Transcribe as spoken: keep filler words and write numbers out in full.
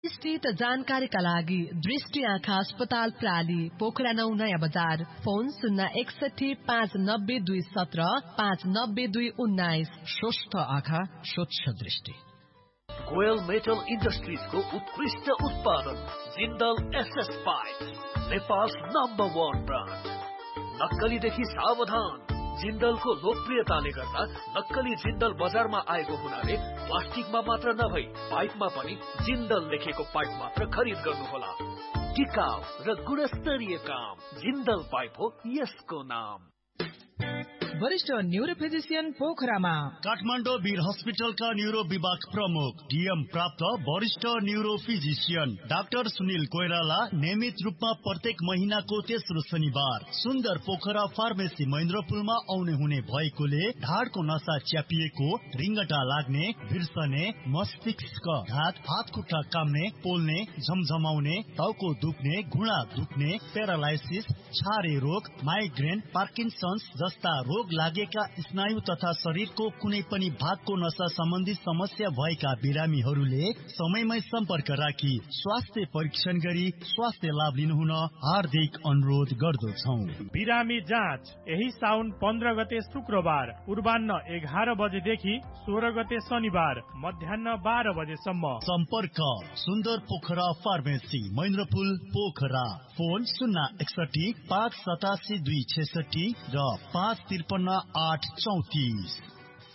विस्तृत जानकारीका लागि दृष्टि आँखा अस्पताल प्राली पोखरा नौ नयाँ बजार फोन शून्य एकसठी पाँच नब्बे दुई सत्र पाँच नब्बे दुई उन्नाइस। स्वस्थ आँखा स्वच्छ दृष्टि। गोयल मेटल इन्डस्ट्रीज को उत्कृष्ट उत्पादन Jindal SS pipe Nepal number one brand. नक्कलीदेखि सावधान। जिन्दलको लोकप्रियताले गर्दा नक्कली जिन्दल बजारमा आएको हुनाले प्लास्टिकमा मात्र नभई पाइपमा पनि जिन्दल लेखेको पाइप मात्र खरिद गर्नुहोला। टिकाउ र गुणस्तरीय काम जिन्दल पाइप हो यसको नाम। वरिष्ठ न्यूरो फिजिशियन पोखरामा काठमाडौँ वीर हस्पिटलका न्यूरो विभाग प्रमुख डीएम प्राप्त वरिष्ठ neuro physician doctor Sunil Koirala नियमित रूपमा प्रत्येक महिनाको तेस्रो शनिबार सुन्दर पोखरा फार्मेसी महेन्द्रपुलमा आउने हुने भएकोले ढाडको नसा च्यापिएको, रिङ्गटा लाग्ने, बिर्सने, मस्तिष्क घात, हात खुट्टा काम्ने, पोल्ने, झमझमाउने, टाउको दुख्ने, घुँडा दुख्ने, प्यारालाइसिस, छारे रोग, माइग्रेन, पार्किन्सन्स जस्ता रोग लागेका स्नायु तथा शरीरको कुनै पनि भागको नसा सम्बन्धी समस्या भएका बिरामीहरूले समयमै सम्पर्क राखी स्वास्थ्य परीक्षण गरी स्वास्थ्य लाभ लिनुहुन हार्दिक अनुरोध गर्दछौं। बिरामी जाँच यही साउन पन्ध्र गते शुक्रबार पूर्वान्न एघार बजेदेखि सोह्र गते शनिबार मध्याह बाह्र बजेसम्म। सम्पर्क सुन्दर पोखरा फार्मेसी महेन्द्रपुल पोखरा। फोन शून्य एकसठी पाँच सतासी दुई छेसठी र पाँच त्रिपन्न आठ चौतिस।